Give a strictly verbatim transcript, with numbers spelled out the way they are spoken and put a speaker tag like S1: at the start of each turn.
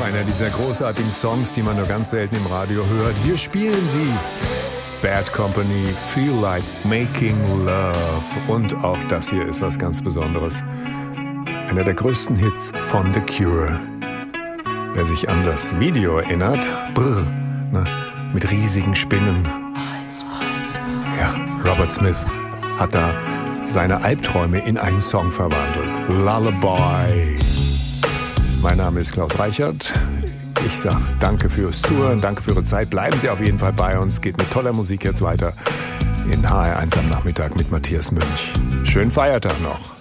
S1: einer dieser großartigen Songs, die man nur ganz selten im Radio hört. Wir spielen sie. Bad Company, Feel Like Making Love. Und auch das hier ist was ganz Besonderes. Einer der größten Hits von The Cure. Wer sich an das Video erinnert, brr, ne, mit riesigen Spinnen. Ja, Robert Smith hat da seine Albträume in einen Song verwandelt. Lullaby. Mein Name ist Klaus Reichert. Ich sage danke fürs Zuhören, danke für Ihre Zeit. Bleiben Sie auf jeden Fall bei uns. Geht mit toller Musik jetzt weiter in H R eins am Nachmittag mit Matthias Münch. Schönen Feiertag noch.